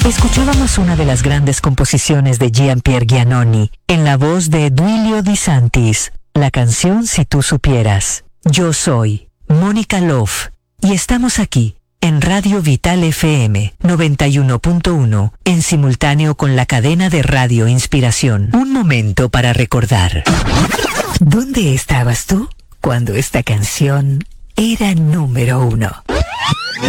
Escuchábamos una de las grandes composiciones de Gian-Pier Giannoni en la voz de Duilio Di Santis, la canción Si tú supieras. Yo soy Mónica Love y estamos aquí en Radio Vital FM 91.1 en simultáneo con la cadena de Radio Inspiración. Un momento para recordar. ¿Dónde estabas tú cuando esta canción era número 1?